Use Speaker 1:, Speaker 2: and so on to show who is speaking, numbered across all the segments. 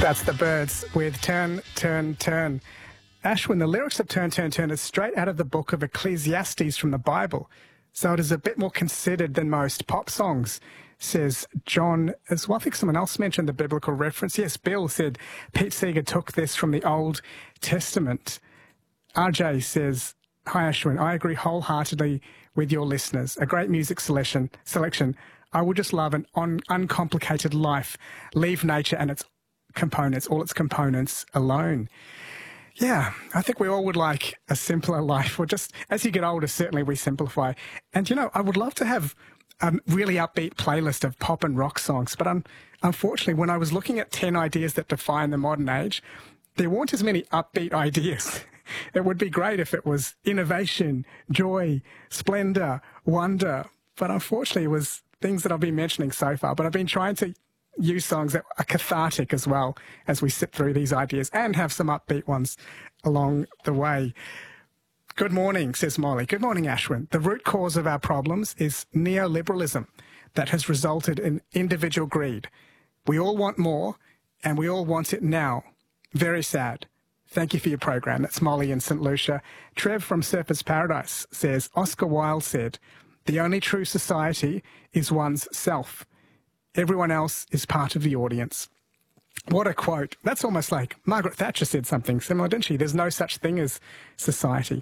Speaker 1: That's the Birds with Turn, Turn, Turn. Ashwin, the lyrics of Turn, Turn, Turn is straight out of the book of Ecclesiastes from the Bible, so it is a bit more considered than most pop songs, says John as well. I think someone else mentioned the biblical reference. Yes, Bill said Pete Seeger took this from the Old Testament. RJ says, hi Ashwin, I agree wholeheartedly with your listeners. A great music selection. I would just love an uncomplicated life. Leave nature and its components, all its components alone. Yeah, I think we all would like a simpler life, or just as you get older, certainly we simplify. And, you know, I would love to have a really upbeat playlist of pop and rock songs, but unfortunately, when I was looking at 10 ideas that define the modern age, there weren't as many upbeat ideas. It would be great if it was innovation, joy, splendor, wonder, but unfortunately it was things that I've been mentioning so far. But I've been trying to use songs that are cathartic as well as we sit through these ideas and have some upbeat ones along the way. Good morning, says Molly. Good morning, Ashwin. The root cause of our problems is neoliberalism that has resulted in individual greed. We all want more and we all want it now. Very sad. Thank you for your program. That's Molly in St. Lucia. Trev from Surfers Paradise says, Oscar Wilde said, the only true society is one's self. Everyone else is part of the audience. What a quote. That's almost like Margaret Thatcher said something similar, didn't she? There's no such thing as society.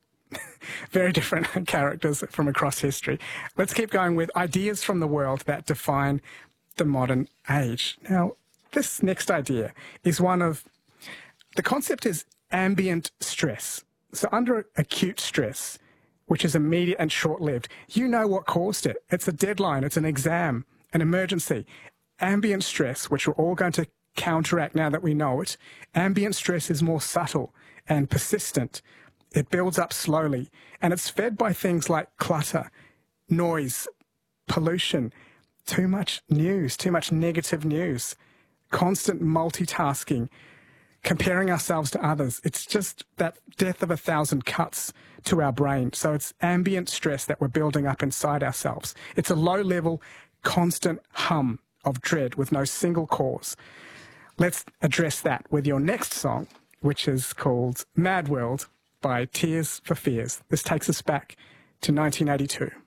Speaker 1: Very different characters from across history. Let's keep going with ideas from the world that define the modern age. Now, this next idea is one of, the concept is ambient stress. So under acute stress, which is immediate and short-lived, you know what caused it. It's a deadline, it's an exam, an emergency. Ambient stress, which we're all going to counteract now that we know it, ambient stress is more subtle and persistent. It builds up slowly, and it's fed by things like clutter, noise, pollution, too much news, too much negative news, constant multitasking, comparing ourselves to others. It's just that death of 1,000 cuts to our brain. So it's ambient stress that we're building up inside ourselves. It's a low-level, constant hum of dread with no single cause. Let's address that with your next song, which is called Mad World by Tears for Fears. This takes us back to 1982.